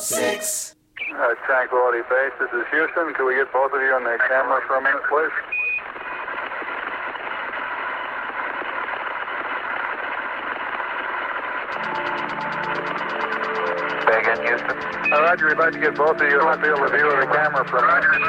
Tranquility Base, this is Houston. Could we get both of you on the camera for a minute, please? Say again, Houston. Roger, we'd like to get both of you on the field of view of the camera for a minute.